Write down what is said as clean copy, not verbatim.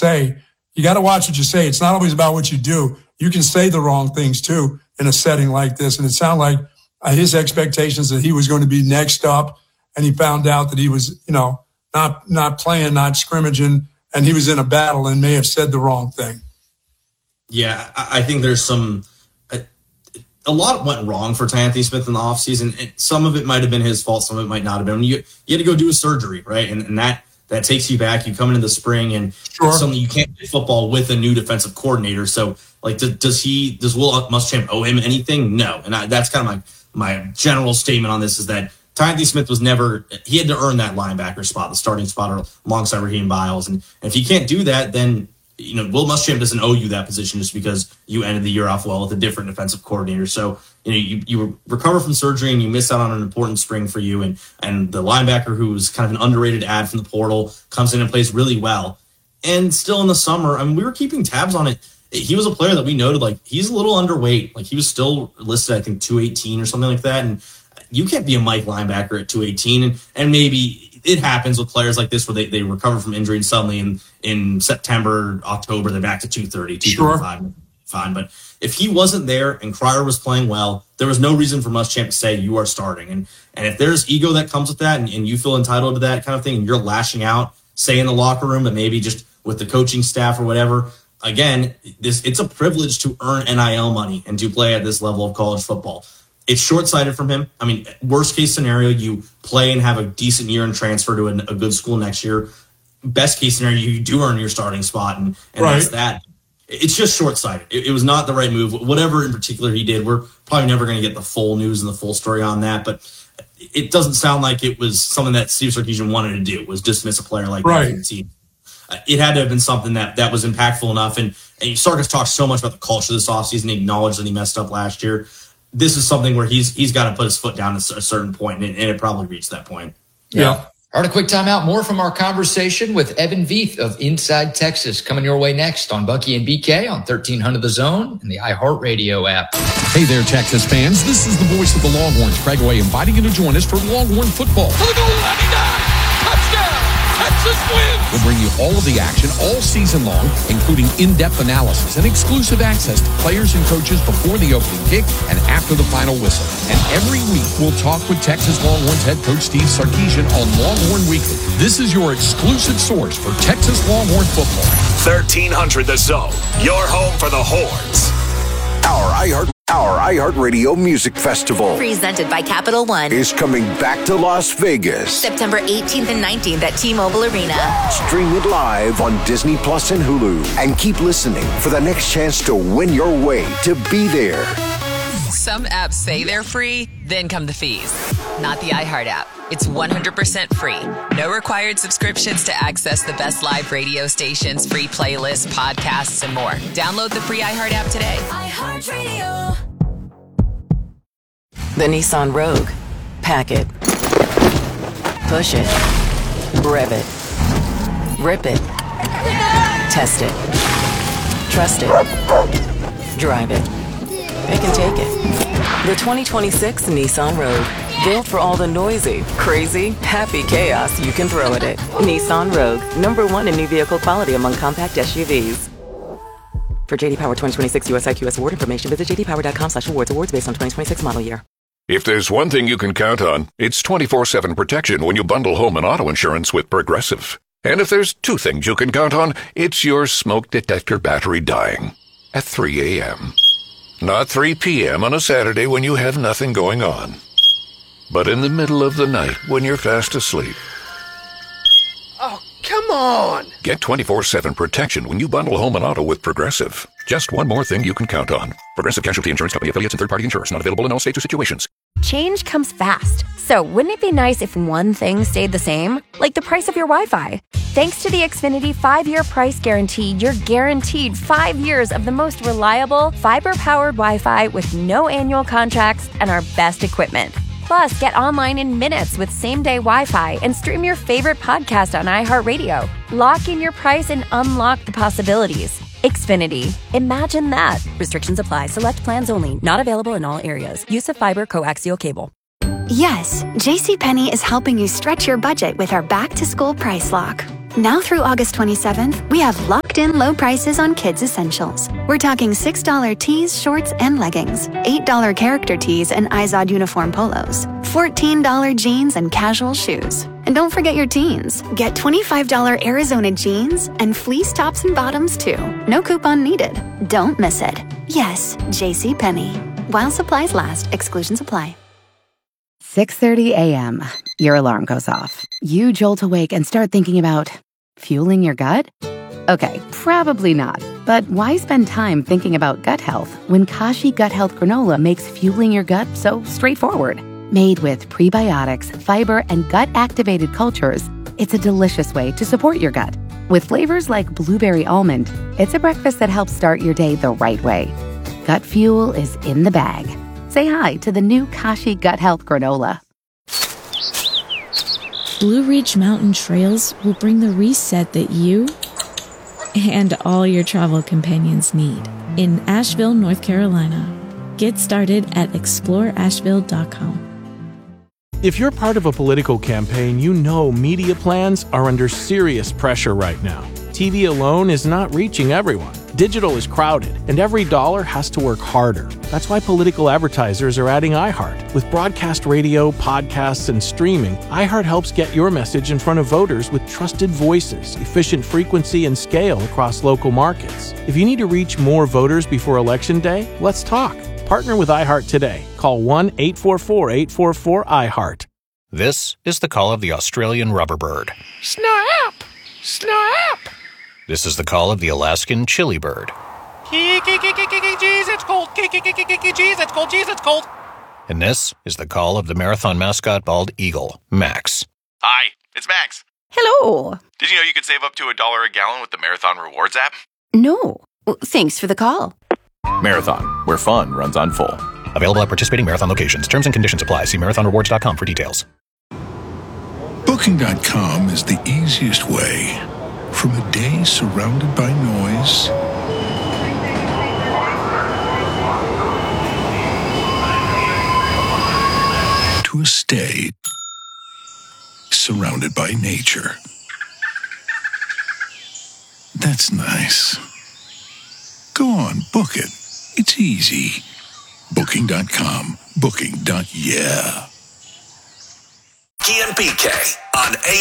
say. You got to watch what you say. It's not always about what you do. You can say the wrong things too in a setting like this. And it sounded like his expectations that he was going to be next up, and he found out that he was, not playing, not scrimmaging, and he was in a battle and may have said the wrong thing. Yeah, I think there's a lot went wrong for T'Anthony Smith in the offseason. Some of it might have been his fault. Some of it might not have been. You had to go do a surgery, right? And that takes you back. You come into the spring, and it's something you can't play football with a new defensive coordinator. So, like, does Will Muschamp owe him anything? No. And that's kind of my general statement on this is that T'Anthony Smith he had to earn that linebacker spot, the starting spot alongside Raheem Biles. And if you can't do that, then Will Muschamp doesn't owe you that position just because you ended the year off well with a different defensive coordinator. So, you recover from surgery and you miss out on an important spring for you. And the linebacker, who's kind of an underrated ad from the portal, comes in and plays really well. And still in the summer, we were keeping tabs on it. He was a player that we noted, like, he's a little underweight. Like, he was still listed, I think, 218 or something like that. And you can't be a Mike linebacker at 218. And maybe it happens with players like this where they recover from injury and suddenly in September, October, they're back to 230, 235. Sure. Fine. But if he wasn't there and Cryer was playing well, there was no reason for Muschamp to say you are starting. And if there's ego that comes with that and you feel entitled to that kind of thing and you're lashing out, say in the locker room, but maybe just with the coaching staff or whatever, again, it's a privilege to earn NIL money and to play at this level of college football. It's short-sighted from him. Worst case scenario, you play and have a decent year and transfer to a good school next year. Best case scenario, you do earn your starting spot, and right. That's that. It's just short-sighted. It was not the right move. Whatever in particular he did, we're probably never going to get the full news and the full story on that, but it doesn't sound like it was something that Steve Sarkisian wanted to do, was dismiss a player like that from the team. It had to have been something that was impactful enough, and Sarkis talked so much about the culture this offseason. He acknowledged that he messed up last year. This is something where he's got to put his foot down at a certain point, and it probably reached that point. Yeah. All right, a quick timeout. More from our conversation with Evan Veith of Inside Texas coming your way next on Bucky and BK on 1300 The Zone and the iHeartRadio app. Hey there, Texas fans. This is the voice of the Longhorns, Craig Way, inviting you to join us for Longhorn football. For the goal line, he dives. Touchdown. Texas wins. We'll bring you all of the action all season long, including in-depth analysis and exclusive access to players and coaches before the opening kick and after the final whistle. And every week, we'll talk with Texas Longhorns head coach Steve Sarkisian on Longhorn Weekly. This is your exclusive source for Texas Longhorn football. 1300 The Zone, your home for the Horns. Our iHeartRadio Music Festival, presented by Capital One, is coming back to Las Vegas. September 18th and 19th at T-Mobile Arena. Stream it live on Disney Plus and Hulu. And keep listening for the next chance to win your way to be there. Some apps say they're free, then come the fees. Not the iHeart app. It's 100% free. No required subscriptions to access the best live radio stations, free playlists, podcasts, and more. Download the free iHeart app today. iHeartRadio. The Nissan Rogue. Pack it. Push it. Rev it. Rip it. Test it. Trust it. Drive it. Pick and take it. The 2026 Nissan Rogue. Built for all the noisy, crazy, happy chaos you can throw at it. Nissan Rogue. #1 in new vehicle quality among compact SUVs. For JD Power 2026 US IQS award information, visit jdpower.com/awards. Awards based on 2026 model year. If there's one thing you can count on, it's 24/7 protection when you bundle home and auto insurance with Progressive. And if there's two things you can count on, it's your smoke detector battery dying at 3 a.m. Not 3 p.m. on a Saturday when you have nothing going on, but in the middle of the night when you're fast asleep. Oh, come on! Get 24/7 protection when you bundle home and auto with Progressive. Just one more thing you can count on. Progressive Casualty Insurance Company, affiliates, and third-party insurers. Not available in all states or situations. Change comes fast. So wouldn't it be nice if one thing stayed the same? Like the price of your Wi-Fi. Thanks to the Xfinity 5-year price guarantee, you're guaranteed 5 years of the most reliable, fiber-powered Wi-Fi with no annual contracts and our best equipment. Plus, get online in minutes with same-day Wi-Fi and stream your favorite podcast on iHeartRadio. Lock in your price and unlock the possibilities. Xfinity. Imagine that. Restrictions apply. Select plans only. Not available in all areas. Use of fiber coaxial cable. Yes, JCPenney is helping you stretch your budget with our back-to-school price lock. Now through August 27th, we have locked-in low prices on kids' essentials. We're talking $6 tees, shorts, and leggings, $8 character tees and Izod uniform polos, $14 jeans and casual shoes. And don't forget your teens. Get $25 Arizona jeans and fleece tops and bottoms too. No coupon needed. Don't miss it. Yes, JCPenney. While supplies last, exclusions apply. 6:30 a.m. Your alarm goes off. You jolt awake and start thinking about fueling your gut? Okay, probably not. But why spend time thinking about gut health when Kashi Gut Health Granola makes fueling your gut so straightforward? Made with prebiotics, fiber, and gut-activated cultures, it's a delicious way to support your gut. With flavors like blueberry almond, it's a breakfast that helps start your day the right way. Gut fuel is in the bag. Say hi to the new Kashi Gut Health Granola. Blue Ridge Mountain Trails will bring the reset that you and all your travel companions need in Asheville, North Carolina. Get started at exploreasheville.com. If you're part of a political campaign, you know media plans are under serious pressure right now. TV alone is not reaching everyone. Digital is crowded, and every dollar has to work harder. That's why political advertisers are adding iHeart. With broadcast radio, podcasts, and streaming, iHeart helps get your message in front of voters with trusted voices, efficient frequency, and scale across local markets. If you need to reach more voters before Election Day, let's talk. Partner with iHeart today. Call 1-844-844-iHeart. This is the call of the Australian rubberbird. Snap! Snap! This is the call of the Alaskan chili bird. Jeez, it's cold. Jeez, it's cold. Jeez, it's cold. And this is the call of the marathon mascot bald eagle, Max. Hi, it's Max. Hello. Did you know you could save up to $1 a gallon with the Marathon Rewards app? No. Thanks for the call. Marathon, where fun runs on full. Available at participating Marathon locations. Terms and conditions apply. See marathonrewards.com for details. Booking.com is the easiest way from a day surrounded by noise to a stay surrounded by nature. That's nice. Go on, book it. It's easy. Booking.com. Booking.yeah. Key and BK on AM